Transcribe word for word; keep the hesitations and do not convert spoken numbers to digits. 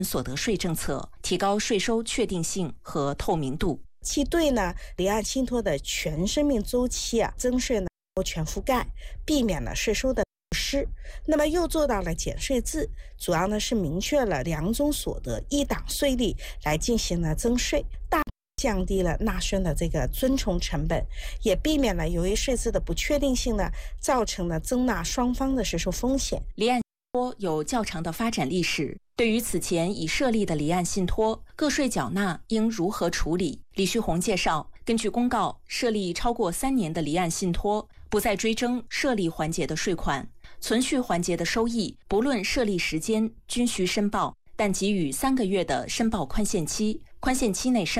所得税政策，提高税收确定性和透明度。 其对呢离岸信托的全生命周期啊增税呢全覆盖，避免了税收的流失。那么又做到了减税制，主要呢是明确了两种所得一档税率来进行了增税，大降低了纳税的这个遵从成本，也避免了由于税制的不确定性呢，造成了征纳双方的税收风险。 离岸信托有较长的发展历史，对于此前已设立的离岸信托，个税缴纳应如何处理？李旭红介绍，根据公告，设立超过三年的离岸信托，不再追征设立环节的税款，存续环节的收益，不论设立时间均需申报，但给予三个月的申报宽限期，宽限期内申